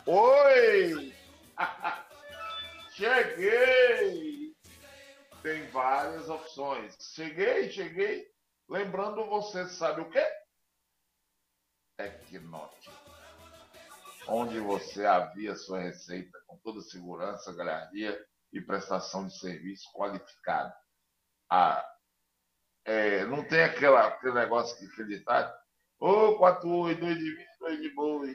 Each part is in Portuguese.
Oi! Cheguei! Tem várias opções. Cheguei. Lembrando você, sabe o quê? Tecnote. Onde você havia sua receita com toda segurança, galhardia e prestação de serviço qualificado. Ah, não tem aquele negócio que acreditar. Ô, 4 2 de 20, 2 de boi.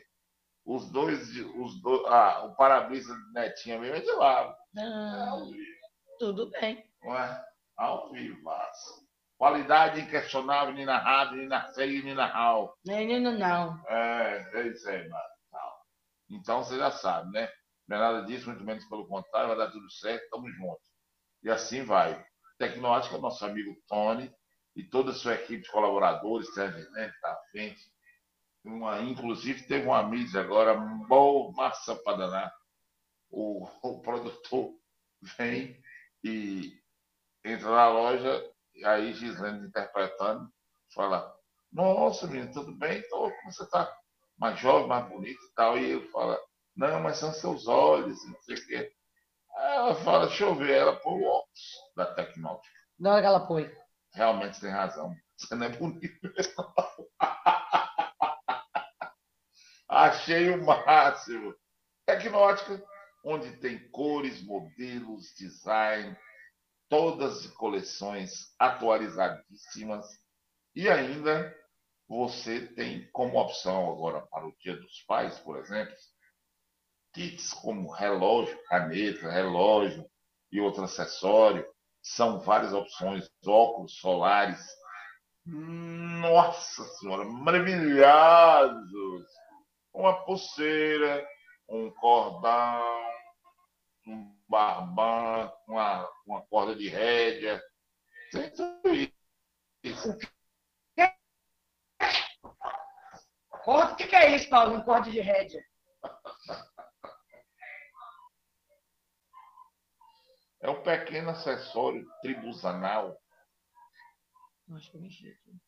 O para-brisa de Netinha mesmo é de lá. Não, tudo bem. Não é? Ao vivaço. Qualidade inquestionável, nem na rádio, nem na série, nem na hall. Não. É isso aí, mano. Então você já sabe, né? Não é nada disso, muito menos pelo contrário, vai dar tudo certo, tamo junto. E assim vai. Tecnológica, nosso amigo Tony e toda a sua equipe de colaboradores, né, tá à frente. Inclusive teve uma mídia agora, bom, massa para danar. O produtor vem e entra na loja, e aí Gislene interpretando, fala, nossa, menino, tudo bem? Então, como você tá mais jovem, mais bonito e tal? E ele fala, não, mas são seus olhos, não sei o quê. Aí ela fala, deixa eu ver, ela põe o óculos da Tecnótica. Na hora que ela põe. Realmente tem razão. Você não é bonito. Achei o máximo. Tecnótica, onde tem cores, modelos, design, todas as coleções atualizadíssimas. E ainda você tem como opção agora para o Dia dos Pais, por exemplo, kits como relógio, caneta, relógio e outro acessório. São várias opções, óculos solares. Nossa Senhora, maravilhosos! Uma pulseira, um cordão, um barbante, uma corda de rédea. Tem tudo isso. Corta, o que é isso, Paulo? Um corte de rédea. É um pequeno acessório tribusanal. Acho que eu mexi aqui.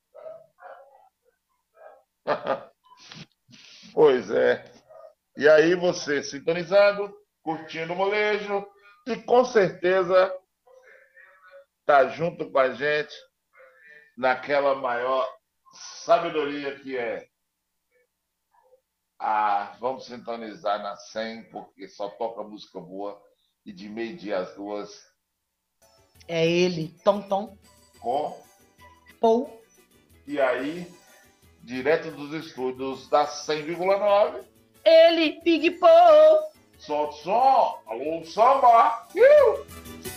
Pois é. E aí você sintonizado, curtindo o molejo e com certeza tá junto com a gente naquela maior sabedoria que é vamos sintonizar na 100 porque só toca música boa e de meio-dia às 2 É ele, Tom. com Paul. e aí direto dos estúdios da 100,9 Ele, Big Paul. solta o som, alô samba.